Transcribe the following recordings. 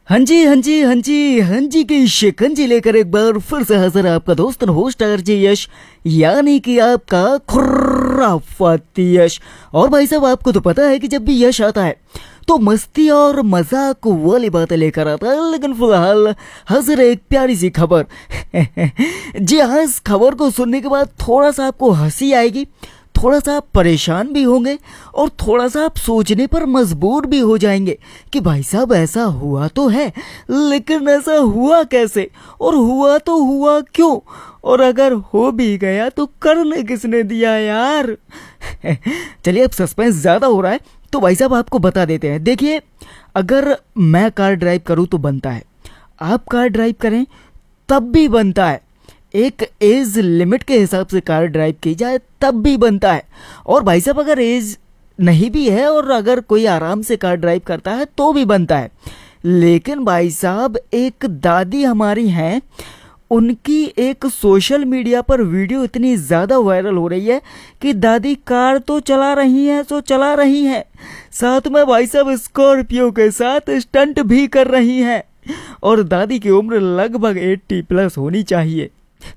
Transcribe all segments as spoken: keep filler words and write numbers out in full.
हाँ जी हाँ जी हाँ जी हाँ जी की शिकंजी लेकर एक बार फिर से हाजिर है आपका दोस्त होस्ट आरजे यश, यानी कि आपका खुर्राफाती यश। और भाई साहब, आपको तो पता है कि जब भी यश आता है तो मस्ती और मजाक वाली बातें लेकर आता है, लेकिन फिलहाल हाजिर है एक प्यारी सी खबर। जी हाँ, इस खबर को सुनने के बाद थोड़ा सा आपको हंसी आएगी, थोड़ा सा आप परेशान भी होंगे और थोड़ा सा आप सोचने पर मजबूर भी हो जाएंगे कि भाई साहब ऐसा हुआ तो है, लेकिन ऐसा हुआ कैसे और हुआ तो हुआ क्यों, और अगर हो भी गया तो करने किसने दिया यार। चलिए, अब सस्पेंस ज्यादा हो रहा है तो भाई साहब आपको बता देते हैं। देखिए, अगर मैं कार ड्राइव करूं तो बनता है, आप कार ड्राइव करें तब भी बनता है, एक एज लिमिट के हिसाब से कार ड्राइव की जाए तब भी बनता है। और भाई साहब, अगर एज नहीं भी है और अगर कोई आराम से कार ड्राइव करता है तो भी बनता है। लेकिन भाई साहब, एक दादी हमारी हैं, उनकी एक सोशल मीडिया पर वीडियो इतनी ज़्यादा वायरल हो रही है कि दादी कार तो चला रही हैं तो चला रही हैं, साथ में भाई साहब स्कॉर्पियो के साथ स्टंट भी कर रही हैं, और दादी की उम्र लगभग अस्सी प्लस होनी चाहिए।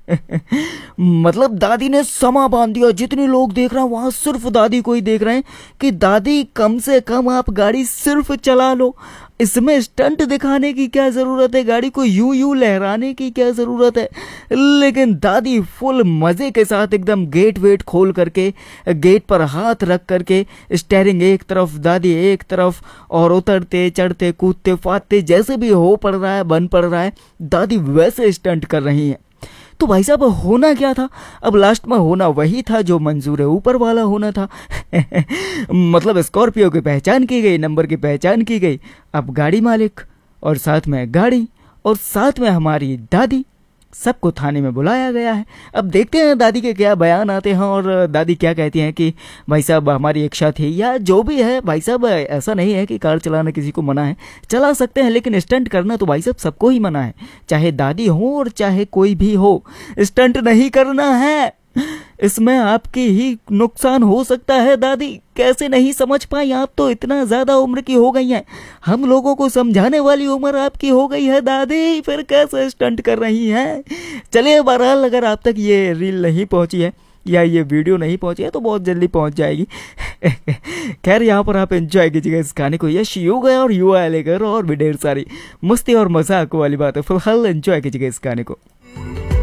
मतलब दादी ने समा बांध दिया, जितने लोग देख रहे हैं वहां सिर्फ दादी को ही देख रहे हैं कि दादी कम से कम आप गाड़ी सिर्फ चला लो, इसमें स्टंट दिखाने की क्या जरूरत है, गाड़ी को यूं यूं लहराने की क्या जरूरत है। लेकिन दादी फुल मजे के साथ एकदम गेट वेट खोल करके, गेट पर हाथ रख करके, स्टेयरिंग एक तरफ दादी एक तरफ, और उतरते चढ़ते कूदते फादते जैसे भी हो पड़ रहा है बन पड़ रहा है, दादी वैसे स्टंट कर रही है। तो भाई साहब, होना क्या था? अब लास्ट में होना वही था जो मंजूर है ऊपर वाला होना था। मतलब स्कॉर्पियो की पहचान की गई, नंबर की पहचान की गई, अब गाड़ी मालिक और साथ में गाड़ी और साथ में हमारी दादी, सबको थाने में बुलाया गया है। अब देखते हैं दादी के क्या बयान आते हैं और दादी क्या कहती हैं कि भाई साहब हमारी इच्छा थी या जो भी है। भाई साहब, ऐसा नहीं है कि कार चलाना किसी को मना है, चला सकते हैं, लेकिन स्टंट करना तो भाई साहब सबको ही मना है, चाहे दादी हो और चाहे कोई भी हो, स्टंट नहीं करना है, इसमें आपकी ही नुकसान हो सकता है। दादी कैसे नहीं समझ पाई? आप तो इतना ज्यादा उम्र की हो गई हैं, हम लोगों को समझाने वाली उम्र आपकी हो गई है दादी, फिर कैसे स्टंट कर रही हैं। चलिए, बहरहाल अगर आप तक ये रील नहीं पहुंची है या ये वीडियो नहीं पहुंची है तो बहुत जल्दी पहुंच जाएगी। खैर, यहाँ पर आप एंजॉय कीजिएगा इस गाने को। यश यू गया और यू आया लेकर और भी ढेर सारी मस्ती और मजाक वाली बात है, फिलहाल एंजॉय कीजिएगा इस गाने को।